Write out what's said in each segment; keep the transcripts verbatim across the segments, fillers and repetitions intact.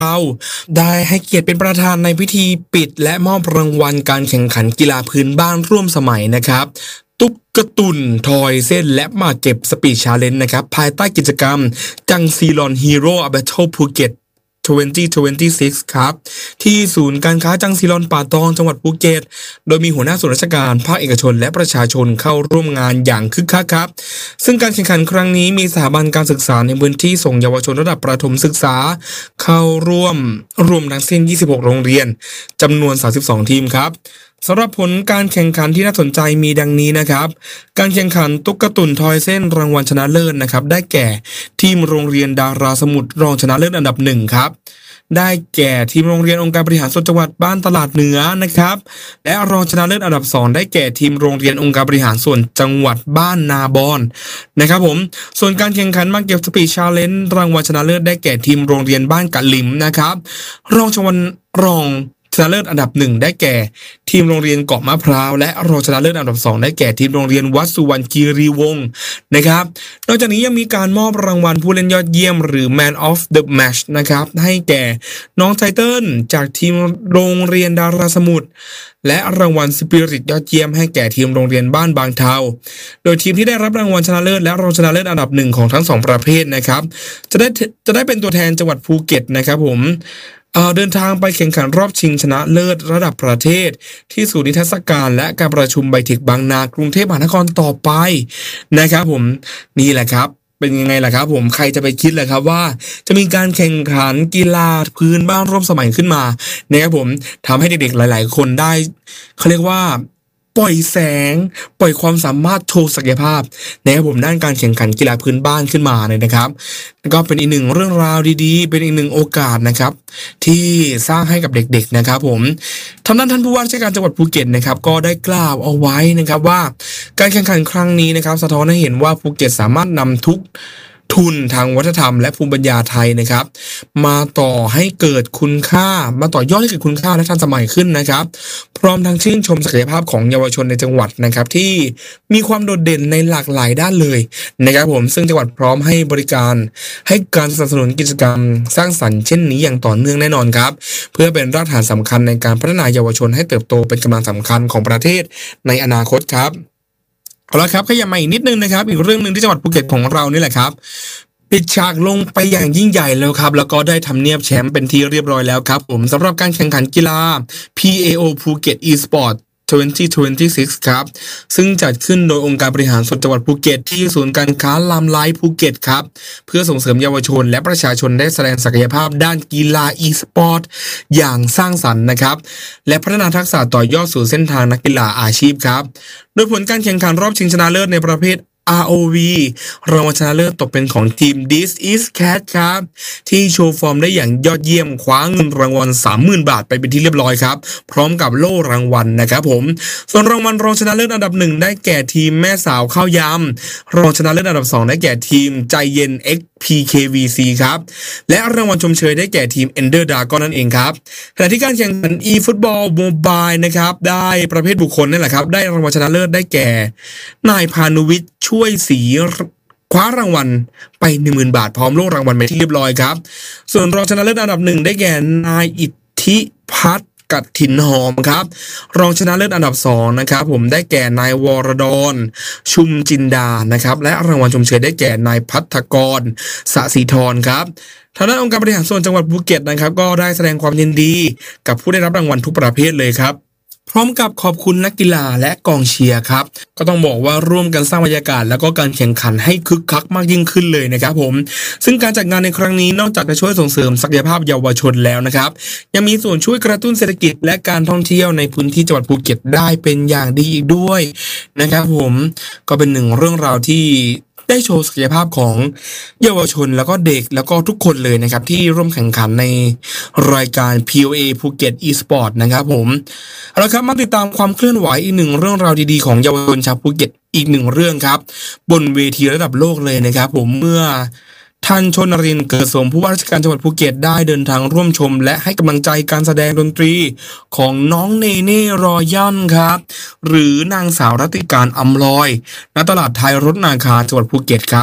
เราได้ให้เกียรติเป็นประธานในพิธีปิดและมอบรางวัลการแข่งขันกีฬาพื้นบ้านร่วมสมัยนะครับตุ๊กตุนทอยเส้นและมาเก็บสปีดชาเลนจ์นะครับภายใต้กิจกรรมจังซีลอนฮีโร่แบทเทิลภูเก็ตสองพันยี่สิบหกครับที่ศูนย์การค้าจังซีลอนป่าตองจังหวัดภูเก็ตโดยมีหัวหน้าส่วนราชการภาคเอกชนและประชาชนเข้าร่วมงานอย่างคึกคักครับซึ่งการแข่งขันครั้งนี้มีสถาบันการศึกษาในพื้นที่ส่งเยาวชนระดับประถมศึกษาเข้าร่วมรวมทั้งสิ้นยี่สิบหกโรงเรียนจำนวนสามสิบสองทีมครับสำหรับผลการแข่งขันที่น่าสนใจมีดังนี้นะครับการแข่งขันตุ๊กตุนทอยเส้นรางวัลชนะเลิศนะครับได้แก่ทีมโรงเรียนดาราสมุทรรองชนะเลิศอันดับหนึ่งครับได้แก่ทีมโรงเรียนองค์การบริหารส่วนจังหวัดบ้านตลาดเหนือนะครับและรองชนะเลิศอันดับสองได้แก่ทีมโรงเรียนองค์การบริหารส่วนจังหวัดบ้านนาบอนนะครับผมส่วนการแข่งขันมาเก็บสปีดชาเลนจ์รางวัลชนะเลิศได้แก่ทีมโรงเรียนบ้านกะหลิมนะครับรองชวันรองชนะเลิศอันดับหนึ่งได้แก่ทีมโรงเรียนเกาะมะพร้าวและรองชนะเลิศอันดับสองได้แก่ทีมโรงเรียนวัดสุวรรณคีรีวงศ์นะครับนอกจากนี้ยังมีการมอบรางวัลผู้เล่นยอดเยี่ยมหรือ Man of the Match นะครับให้แก่น้องไทเติ้ลจากทีมโรงเรียนดาราสมุทรและรางวัลสปิริตยอดเยี่ยมให้แก่ทีมโรงเรียนบ้านบางเทาโดยทีมที่ได้รับรางวัลชนะเลิศและรองชนะเลิศอันดับหนึ่งของทั้งสองประเภทนะครับจะได้จะได้เป็นตัวแทนจังหวัดภูเก็ตนะครับผมเดินทางไปแข่งขันรอบชิงชนะเลิศระดับประเทศที่ศูนย์นิทรรศการและการประชุมไบเทคบางนากรุงเทพมหานครต่อไปนะครับผมนี่แหละครับเป็นยังไงล่ะครับผมใครจะไปคิดล่ะครับว่าจะมีการแข่งขันกีฬาพื้นบ้านร่วมสมัยขึ้นมานะครับผมทำให้เด็กๆหลายๆคนได้เขาเรียกว่าปล่อยแสงปล่อยความสามารถโชว์ศักยภาพนะครับผมด้านการแข่งขันกีฬาพื้นบ้านขึ้นมาเลยนะครับก็เป็นอีกหนึ่งเรื่องราวดีๆเป็นอีกหนึ่งโอกาสนะครับที่สร้างให้กับเด็กๆนะครับผมทางด้านท่านผู้ว่าราชการจังหวัดภูเก็ตนะครับก็ได้กล่าวเอาไว้นะครับว่าการแข่งขันครั้งนี้นะครับสะท้อนให้เห็นว่าภูเก็ตสามารถนำทุกทุนทางวัฒนธรรมและภูมิปัญญาไทยนะครับมาต่อให้เกิดคุณค่ามาต่อยอดให้เกิดคุณค่าและทันสมัยขึ้นนะครับพร้อมทั้งชื่นชมศักยภาพของเยาวชนในจังหวัดนะครับที่มีความโดดเด่นในหลากหลายด้านเลยนะครับผมซึ่งจังหวัดพร้อมให้บริการให้การสนับสนุนกิจกรรมสร้างสรรค์เช่นนี้อย่างต่อเนื่องแน่นอนครับเพื่อเป็นรากฐานสำคัญในการพัฒนาเยาวชนให้เติบโตเป็นกำลังสำคัญของประเทศในอนาคตครับเอาละครับขยับมาอีกนิดนึงนะครับอีกเรื่องนึงที่จังหวัดภูเก็ตของเรานี่แหละครับปิดฉากลงไปอย่างยิ่งใหญ่แล้วครับแล้วก็ได้ทำเนียบแชมป์เป็นที่เรียบร้อยแล้วครับผมสำหรับการแข่งขันกีฬา พี เอ โอ ภูเก็ต e-sport สองพันยี่สิบหกครับซึ่งจัดขึ้นโดยองค์การบริหารส่วนจังหวัดภูเก็ตที่ศูนย์การค้าลามไลท์ภูเก็ตครับเพื่อส่งเสริมเยาวชนและประชาชนได้แสดงศักยภาพด้านกีฬา e-sport อย่างสร้างสรรค์นะครับและพัฒนาทักษะต่อยอดสู่เส้นทางนักกีฬาอาชีพครับโดยผลการแข่งขันรอบชิงชนะเลิศในประเภทอาร์ โอ วี รางวัลชนะเลิศตกเป็นของทีม This is Cat ครับที่โชว์ฟอร์มได้อย่างยอดเยี่ยมคว้าเงินรางวัล สามหมื่น บาทไปเป็นที่เรียบร้อยครับพร้อมกับโล่รางวัลนะครับผมส่วนรางวัลรองชนะเลิศอันดับหนึ่งได้แก่ทีมแม่สาวข้าวยำรองชนะเลิศอันดับสองได้แก่ทีมใจเย็น X พี เค วี ซี ครับและรางวัลชมเชยได้แก่ทีม Ender Dragon นั่นเองครับขณะที่การแข่งขัน e-football mobile นะครับได้ประเภทบุคคลนั่นแหละครับได้รางวัลชนะเลิศได้แก่นายพานุวิทย์ช่วยสีคว้ารางวัลไป หนึ่งหมื่น บาทพร้อมโล่รางวัลไปที่เรียบร้อยครับส่วนรองชนะเลิศอันดับหนึ่งได้แก่นายอิทธิพัฒน์กัดถิ่นหอมครับรองชนะเลิศอันดับสองนะครับผมได้แก่นายวรดรชุมจินดานะครับและรางวัลชมเชยได้แก่นายพัฒกรสศิธรครับทางด้านองค์การบริหารส่วนจังหวัดภูเก็ตนะครับก็ได้แสดงความยินดีกับผู้ได้รับรางวัลทุกประเภทเลยครับพร้อมกับขอบคุณนักกีฬาและกองเชียร์ครับก็ต้องบอกว่าร่วมกันสร้างบรรยากาศแล้วก็การแข่งขันให้คึกคักมากยิ่งขึ้นเลยนะครับผมซึ่งการจัดงานในครั้งนี้นอกจากจะช่วยส่งเสริมศักยภาพเยาวชนแล้วนะครับยังมีส่วนช่วยกระตุ้นเศรษฐกิจและการท่องเที่ยวในพื้นที่จังหวัดภูเก็ตได้เป็นอย่างดีอีกด้วยนะครับผมก็เป็นหนึ่งเรื่องราวที่ได้โชว์ศักยภาพของเยาวชนแล้วก็เด็กแล้วก็ทุกคนเลยนะครับที่ร่วมแข่งขันในรายการ พี โอ เอ ภูเก็ต e-sport นะครับผมเอาละครับมาติดตามความเคลื่อนไหวอีกหนึ่งเรื่องราวดีๆของเยาวชนชาวภูเก็ตอีกหนึ่งเรื่องครับบนเวทีระดับโลกเลยนะครับผมเมื่อท่านชนรินทร์เกิดสมผู้ว่าราชการจังหวัดภูเก็ตได้เดินทางร่วมชมและให้กำลังใจการแสดงดนตรีของน้องเนเน่รอยันครับหรือนางสาวรัติการอำลอยณตลาดไทยรถนาคาจังหวัดภูเก็ตครับ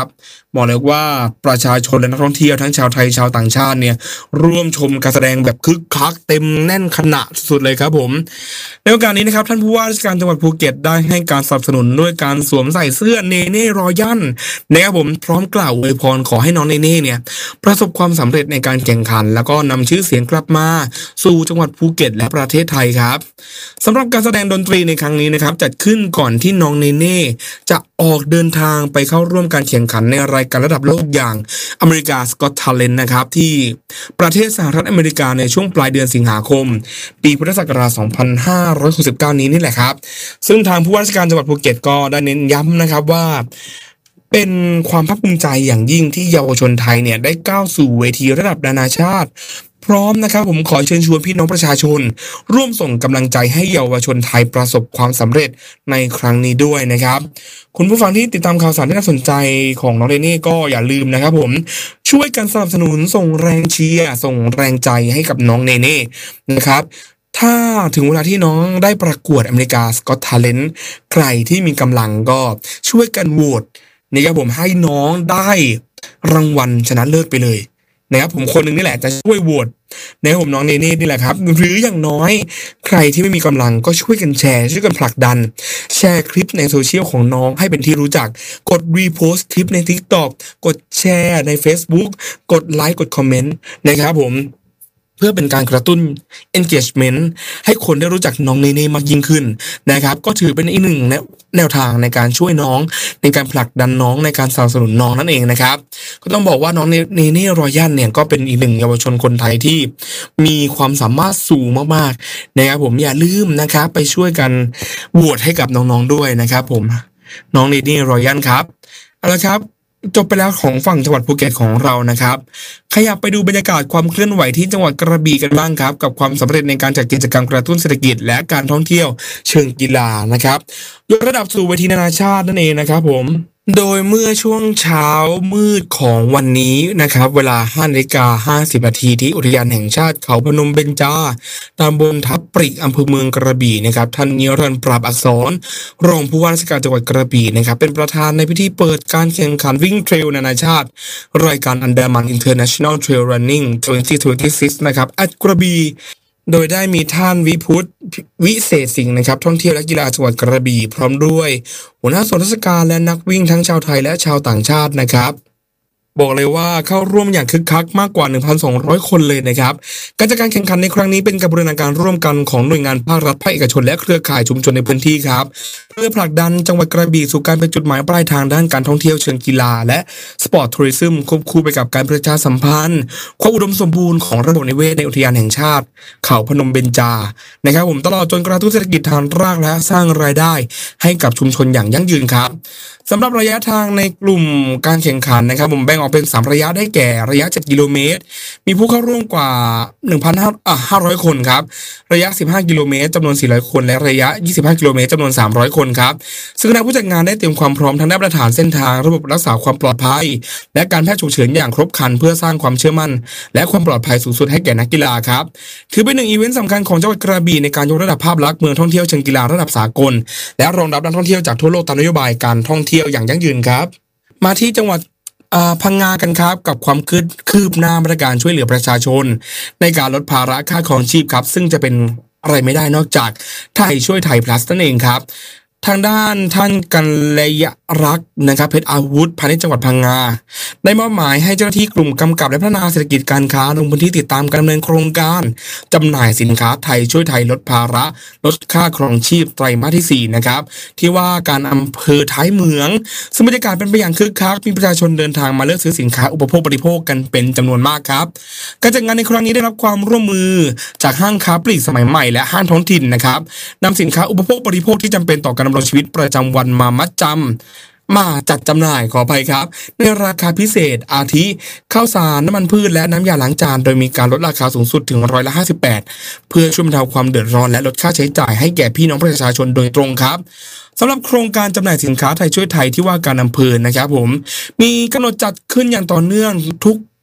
บอกเลยว่าประชาชนและนักท่องเที่ยวทั้งชาวไทยชาวต่างชาติเนี่ยร่วมชมการแสดงแบบคึกคักเต็มแน่นขนาดสุดเลยครับผมในโอกาสนี้นะครับท่านผู้ว่าราชการจังหวัดภูเก็ตได้ให้การสนับสนุนด้วยการสวมใส่เสื้อเนเน่รอยัลนะครับผมพร้อมกล่าวอวยพรขอให้น้องเนเน่เนี่ยประสบความสำเร็จในการแข่งขันแล้วก็นำชื่อเสียงกลับมาสู่จังหวัดภูเก็ตและประเทศไทยครับสำหรับการแสดงดนตรีในครั้งนี้นะครับจัดขึ้นก่อนที่น้องเนเน่จะออกเดินทางไปเข้าร่วมการแข่งขันในรายการระดับโลกอย่างอเมริกาสกอตทาเลนต์นะครับที่ประเทศสหรัฐอเมริกาในช่วงปลายเดือนสิงหาคมปีพุทธศักราชสองพันห้าร้อยหกสิบเก้านี้นี่แหละครับซึ่งทางผู้ว่าราชการจังหวัดภูเก็ตก็ได้เน้นย้ำนะครับว่าเป็นความภาคภูมิใจอย่างยิ่งที่เยาวชนไทยเนี่ยได้ก้าวสู่เวทีระดับนานาชาติพร้อมนะครับผมขอเชิญชวนพี่น้องประชาชนร่วมส่งกำลังใจให้เยาวชนไทยประสบความสำเร็จในครั้งนี้ด้วยนะครับคุณผู้ฟังที่ติดตามข่าวสารที่น่าสนใจของน้องเรนนี่ก็อย่าลืมนะครับผมช่วยกันสนับสนุนส่งแรงเชียร์ส่งแรงใจให้กับน้องเนเน่นะครับถ้าถึงเวลาที่น้องได้ประกวดอเมริกาสกอตทาเลนต์ใครที่มีกำลังก็ช่วยกันโหวตนะครับผมให้น้องได้รางวัลชนะเลิศไปเลยนะครับผมคนหนึ่งนี่แหละจะช่วยโหวตนะครับผมน้องเนเน่นี่แหละครับหรืออย่างน้อยใครที่ไม่มีกำลังก็ช่วยกันแชร์ช่วยกันผลักดันแชร์คลิปในโซเชียลของน้องให้เป็นที่รู้จักกดรีโพสต์คลิปใน TikTok กดแชร์ใน Facebook กดไลค์กดคอมเมนต์นะครับผมเพื่อเป็นการกระตุ้น engagement ให้คนได้รู้จักน้องเนเน่มากยิ่งขึ้นนะครับก็ถือเป็นอีกหนึ่งแนวทางในการช่วยน้องในการผลักดันน้องในการสนับสนุนน้องนั่นเองนะครับก็ต้องบอกว่าน้องเนเน่รอยัลเนี่ยก็เป็นอีกหนึ่งเยาวชนคนไทยที่มีความสามารถสูงมากๆนะครับผมอย่าลืมนะครับไปช่วยกันโหวตให้กับน้องๆด้วยนะครับผมน้องเนเน่รอยัลครับเอาละครับจบไปแล้วของฝั่งจังหวัดภูเก็ตของเรานะครับขยับไปดูบรรยากาศความเคลื่อนไหวที่จังหวัดกระบี่กันบ้างครับกับความสำเร็จในการจัดกิจกรรมกระตุ้นเศรษฐกิจและการท่องเที่ยวเชิงกีฬานะครับยกระดับสู่เวทีนานาชาตินั่นเองนะครับผมโดยเมื่อช่วงเช้ามืดของวันนี้นะครับเวลา ห้านาฬิกาห้าสิบนาทีที่อุทยานแห่งชาติเขาพนมเบญจาตำบลทับปริกอำเภอเมืองกระบี่นะครับท่านนิรันดร์ปราบอักษรรองผู้ว่าราชการจังหวัดกระบี่นะครับเป็นประธานในพิธีเปิดการแข่งขันวิ่งเทรลนานาชาติรายการ Andaman International Trail Running สองพันยี่สิบหกนะครับ at กระบี่โดยได้มีท่านวิพุทธวิเศษสิงห์นะครับท่องเที่ยวและกีฬาจังหวัดกระบี่พร้อมด้วยหัวหน้าส่วนราชการและนักวิ่งทั้งชาวไทยและชาวต่างชาตินะครับบอกเลยว่าเข้าร่วมอย่างคึกคักมากกว่า หนึ่งพันสองร้อย คนเลยนะครับการจัดการแข่งขันในครั้งนี้เป็นการบูรณาการร่วมกันของหน่วยงานภาครัฐภาคเอกชนและเครือข่ายชุมชนในพื้นที่ครับเพื่อผลักดันจังหวัดกระบี่สู่การเป็นจุดหมายปลายทางด้านการท่องเที่ยวเชิงกีฬาและสปอร์ตทัวริซึมควบคู่ไปกับการประชาสัมพันธ์ความอุดมสมบูรณ์ของระบบนิเวศในอุทยานแห่งชาติเขาพนมเบญจานะครับผมตลอดจนกระตุ้นเศรษฐกิจฐานรากและสร้างรายได้ให้กับชุมชนอย่างยั่งยืนครับสำหรับระยะทางในกลุ่มการแข่งขันนะครับผมแบ่งออกเป็นสามระยะได้แก่ระยะเจ็ดกิโลเมตรมีผู้เข้าร่วมกว่า หนึ่งพันห้าร้อย คนครับระยะสิบห้ากิโลเมตรจำนวนสี่ร้อยคนและระยะยี่สิบห้ากิโลเมตรจำนวนสามร้อยคนครับซึ่งคณะผู้จัดงานได้เตรียมความพร้อมทางด้านมาตรฐานเส้นทางระบบรักษาความปลอดภัยและการแพทย์ฉุกเฉินอย่างครบครันเพื่อสร้างความเชื่อมั่นและความปลอดภัยสูงสุดให้แก่นักกีฬาครับถือเป็นหนึ่งอีเวนต์สำคัญของจังหวัดกระบี่ในการยกระดับภาพลักษณ์เมืองท่องเที่ยวเชิงกีฬาระดับสากลและรองรับนักท่องเที่ยวจากทั่วโลกตามนโยบายการท่องเที่ยวอย่างยั่งยืนครับมาที่จังหวัดพังงากันครับกับความคืบคืบหน้ามาตรการช่วยเหลือประชาชนในการลดภาระค่าครองชีพครับซึ่งจะเป็นอะไรไม่ได้นอกจากไทยช่วยไทย plus นั่นเองครับทางด้านท่านกัลยรักษ์นะครับเพชรอาวุธพาณิชย์จังหวัดพังงาได้มอบหมายให้เจ้าหน้าที่กลุ่มกำกับและพัฒนาเศรษฐกิจการค้าลงพื้นที่ติดตามการดำเนินโครงการจำหน่ายสินค้าไทยช่วยไทยลดภาระลดค่าครองชีพไตรมาสที่สี่นะครับที่ว่าการอำเภอท้ายเมืองซึ่งบรรยากาศเป็นไปอย่างคึกคักมีประชาชนเดินทางมาเลือกซื้อสินค้าอุปโภคบริโภคกันเป็นจำนวนมากครับการจัดงานในครั้งนี้ได้รับความร่วมมือจากห้างค้าปลีกสมัยใหม่และห้างท้องถิ่นนะครับนำสินค้าอุปโภคบริโภคที่จำเป็นต่อการดำรงชีวิตประจำวันมามัดจำมาจัดจำหน่ายขออภัยครับในราคาพิเศษอาทิข้าวสารน้ำมันพืชและน้ำยาล้างจานโดยมีการลดราคาสูงสุดถึงร้อยละห้าสิบแปดเพื่อช่วยบรรเทาความเดือดร้อนและลดค่าใช้จ่ายให้แก่พี่น้องประชาชนโดยตรงครับสำหรับโครงการจำหน่ายสินค้าไทยช่วยไทยที่ว่าการอำเภอนะครับผมมีกำหนดจัดขึ้นอย่างต่อเนื่องทุก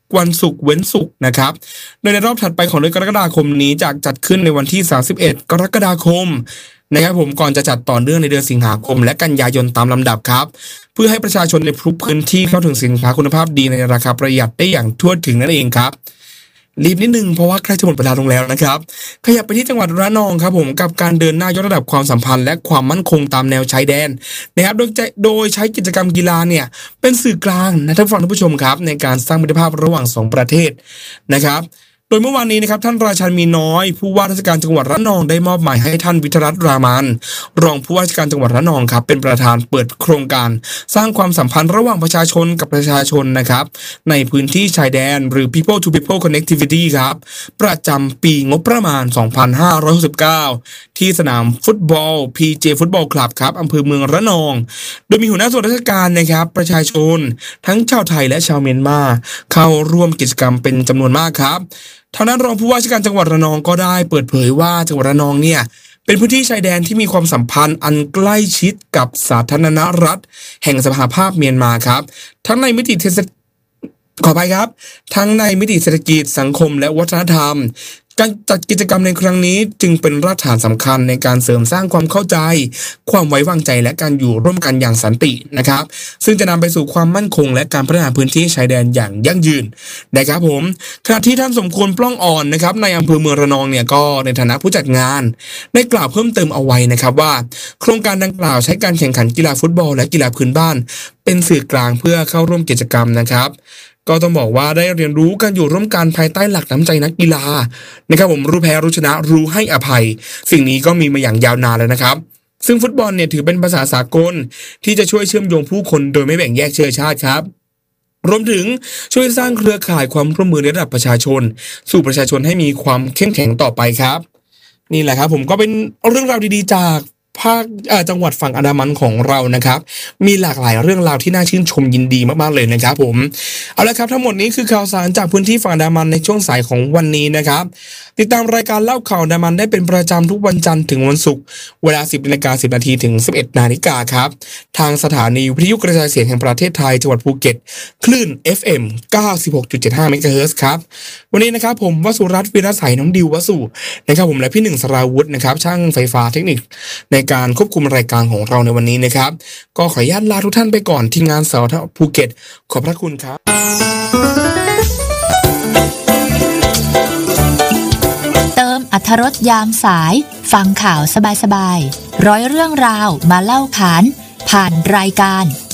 วันศุกร์เว้นศุกร์นะครับโดยในรอบถัดไปของเดือนกรกฎาคมนี้จะจัดขึ้นในวันที่สามสิบเอ็ดกรกฎาคมนะครับผมก่อนจะจัดต่อเนื่องในเดือนสิงหาคมและกันยายนตามลำดับครับเพื่อให้ประชาชนในทุกพื้นที่เข้าถึงสินค้าคุณภาพดีในราคาประหยัดได้อย่างทั่วถึงนั่นเองครับรีบนิดนึงเพราะว่าใกล้จะหมดเวลาลงแล้วนะครับขยับไปที่จังหวัดระนองครับผมกับการเดินหน้ายกระดับความสัมพันธ์และความมั่นคงตามแนวชายแดนนะครับโดยโดยใช้กิจกรรมกีฬาเนี่ยเป็นสื่อกลางนะท่านฟังท่านผู้ชมครับในการสร้างมิตรภาพระหว่างสองประเทศนะครับโดยเมื่อวานนี้นะครับท่านราชันมีน้อยผู้ว่าราชการจังหวัดระนองได้มอบหมายให้ท่านวิทยรัตน์รามันรองผู้ว่าราชการจังหวัดระนองครับเป็นประธานเปิดโครงการสร้างความสัมพันธ์ระหว่างประชาชนกับประชาชนนะครับในพื้นที่ชายแดนหรือ People to People Connectivity ครับประจำปีงบประมาณสองพันห้าร้อยหกสิบเก้าที่สนามฟุตบอล พี เจ Football Club ครับอำเภอเมืองระนองโดยมีหัวหน้าส่วนราชการนะครับประชาชนทั้งชาวไทยและชาวเมียนมาเข้าร่วมกิจกรรมเป็นจำนวนมากครับทางด้านรองผู้ว่าราชการจังหวัดระนองก็ได้เปิดเผยว่าจังหวัดระนองเนี่ยเป็นพื้นที่ชายแดนที่มีความสัมพันธ์อันใกล้ชิดกับสาธารณรัฐแห่งสหภาพเมียนมาครับทั้งในมิติเทศขออภัยครับทั้งในมิติเศรษฐกิจสังคมและวัฒนธรรมการจัดกิจกรรมในครั้งนี้จึงเป็นรากฐานสำคัญในการเสริมสร้างความเข้าใจความไว้วางใจและการอยู่ร่วมกันอย่างสันตินะครับซึ่งจะนำไปสู่ความมั่นคงและการพัฒนาพื้นที่ชายแดนอย่างยั่งยืนนะครับผมขณะที่ท่านสมควรปล้องอ่อนนะครับในอำเภอเมืองระนองเนี่ยก็ในฐานะผู้จัดงานได้กล่าวเพิ่มเติมเอาไว้นะครับว่าโครงการดังกล่าวใช้การแข่งขันกีฬาฟุตบอลและกีฬาพื้นบ้านเป็นสื่อกลางเพื่อเข้าร่วมกิจกรรมนะครับก็ต้องบอกว่าได้เรียนรู้กันอยู่ร่วมกันภายใต้หลักน้ำใจนักกีฬานะครับผมรู้แพ้รู้ชนะรู้ให้อภัยสิ่งนี้ก็มีมาอย่างยาวนานแล้วนะครับซึ่งฟุตบอลเนี่ยถือเป็นภาษาสากลที่จะช่วยเชื่อมโยงผู้คนโดยไม่แบ่งแยกเชื้อชาติครับรวมถึงช่วยสร้างเครือข่ายความร่วมมือในระดับประชาชนสู่ประชาชนให้มีความเข้มแข็งต่อไปครับนี่แหละครับผมก็เป็นเรื่องราวดีๆจากภาคจังหวัดฝั่งอันดามันของเรานะครับมีหลากหลายเรื่องราวที่น่าชื่นชมยินดีมากๆเลยนะครับผมเอาละครับทั้งหมดนี้คือข่าวสารจากพื้นที่ฝั่งอันดามันในช่วงสายของวันนี้นะครับติดตามรายการเล่าข่าวอันดามันได้เป็นประจำทุกวันจันทร์ถึงวันศุกร์เวลา สิบนาฬิกาสิบนาทีถึง สิบเอ็ดนาฬิกาครับทางสถานีวิทยุกระจายเสียงแห่งประเทศไทยจังหวัดภูเก็ตคลื่น เอฟ เอ็ม เก้าสิบหกจุดเจ็ดห้า เมกะเฮิรตซ์ครับวันนี้นะครับผมวสุรัตน์วีรศัยน้องดิววสุนะครับผมและพี่หนึ่งสราวุธนะครับช่างไฟฟ้าเทคนิคในการควบคุมรายการของเราในวันนี้นะครับก็ขออนุญาตลาทุกท่านไปก่อนทีมงานสทภูเก็ตขอบพระคุณครับเติมอรรถรสยามสายฟังข่าวสบายๆร้อยเรื่องราวมาเล่าขานผ่านรายการ